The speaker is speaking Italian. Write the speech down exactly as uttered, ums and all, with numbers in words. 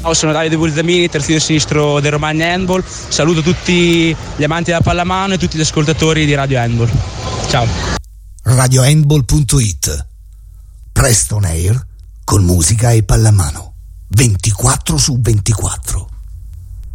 Ciao, sono Davide Bulzamini, terzino sinistro del Romagna Handball. Saluto tutti gli amanti della pallamano e tutti gli ascoltatori di Radio Handball. Ciao. radio handball punto it. Presto on air con musica e pallamano. ventiquattro su ventiquattro.